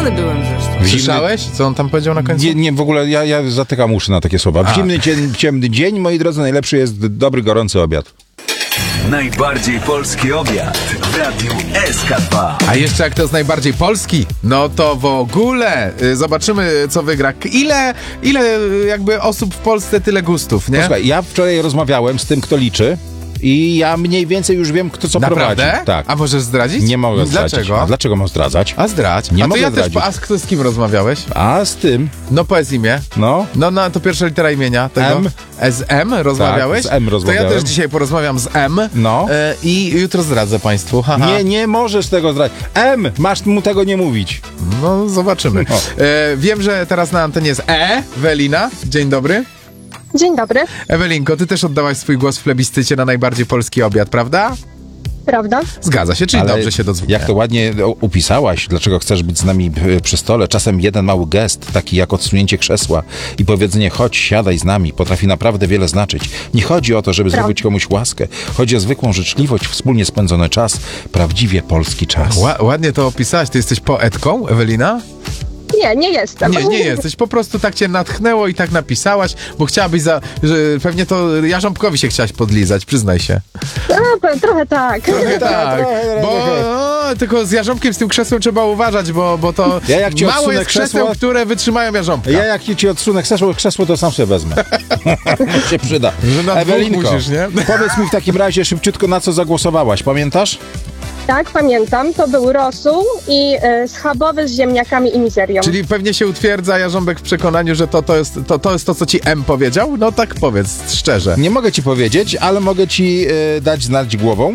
Zdziwiony byłem zresztą. Słyszałeś, co on tam powiedział na końcu? Nie, w ogóle ja zatykam uszy na takie słowa. W zimny, ciemny dzień, moi drodzy, najlepszy jest dobry, gorący obiad. Najbardziej polski obiad w Radiu SK2. A jeszcze jak to jest najbardziej polski, no to w ogóle zobaczymy, co wygra. Ile jakby osób w Polsce, tyle gustów, nie? Posłuchaj, ja wczoraj rozmawiałem z tym, kto liczy i ja mniej więcej już wiem, kto co Naprawdę? prowadzi. Tak. A możesz zdradzić? Nie mogę zdradzić. Dlaczego? A dlaczego mam zdradzać? A zdradź. Nie a to mogę ja zdradzić. też. A z kim rozmawiałeś? A z tym, No powiedz imię. no... No to pierwsza litera imienia tego. M. Z M rozmawiałeś? Tak, z M rozmawiałem. To ja też dzisiaj porozmawiam z M. No. I jutro zdradzę państwu. Haha. Nie możesz tego zdradzić. Masz mu tego nie mówić. No zobaczymy. No. Wiem, że teraz na antenie jest Ewelina. Dzień dobry. Dzień dobry, Ewelinko, ty też oddałaś swój głos w plebiscycie na najbardziej polski obiad, prawda? prawda? Zgadza się, czyli Ale dobrze się dozwoliłem. jak to ładnie upisałaś, dlaczego chcesz być z nami przy stole, czasem jeden mały gest, taki jak odsunięcie krzesła i powiedzenie chodź, siadaj z nami, potrafi naprawdę wiele znaczyć. Nie chodzi o to, żeby zrobić komuś łaskę. Chodzi o zwykłą życzliwość, wspólnie spędzony czas, prawdziwie polski czas. Ładnie to opisałaś. Ty jesteś poetką, Ewelina? Nie jestem. Nie jesteś. Po prostu tak cię natchnęło i tak napisałaś, bo chciałabyś że pewnie to Jarząbkowi się chciałaś podlizać, przyznaj się. Trochę tak. Tak, bo tylko z Jarząbkiem, z tym krzesłem trzeba uważać, bo to Ja jak ci mało odsunę jest krzeseł, krzesło, które wytrzymają Jarząbka. Ja jak ci odsunę krzesło, to sam sobie wezmę. się przyda. Że na dwóch Ewelinko, musisz, nie? powiedz mi w takim razie szybciutko, na co zagłosowałaś, pamiętasz? Tak, pamiętam. To był rosół i schabowy z ziemniakami i mizerią. Czyli pewnie się utwierdza Jarząbek w przekonaniu, że to jest to, co ci M powiedział? No tak powiedz, szczerze. Nie mogę ci powiedzieć, ale mogę ci dać znać głową.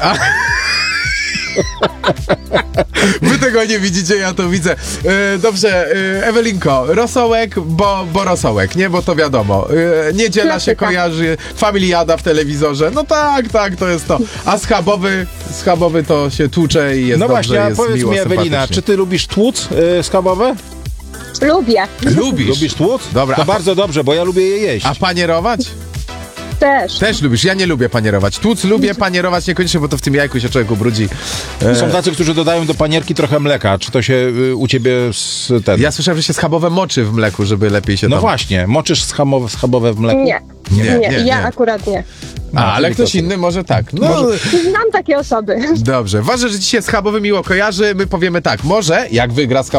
Wy tego nie widzicie, ja to widzę. Dobrze, Ewelinko, rosołek, bo rosołek, nie? Bo to wiadomo. Niedziela się Klasyka. kojarzy, familiada w telewizorze. No tak, to jest to. A schabowy to się tłucze i jest No dobrze, właśnie, a jest powiedz miło, mi, Ewelina, sympatycznie. czy ty lubisz tłuc schabowe? Lubię. Lubisz tłuc? Dobra, To a bardzo dobrze, bo ja lubię je jeść. A panierować? Też. Też lubisz. Ja nie lubię panierować. Tłuc lubię, panierować niekoniecznie, bo to w tym jajku się człowiek ubrudzi. Są tacy, którzy dodają do panierki trochę mleka. Czy to się u ciebie Ja słyszałem, że się schabowe moczy w mleku, żeby lepiej się No tam... właśnie, moczysz schabowe w mleku? Nie. Nie. Ja akurat nie. Ale ktoś inny może tak. No, Znam takie osoby. dobrze. Ważne, że ci się schabowy miło kojarzy. My powiemy tak. Może, jak wygra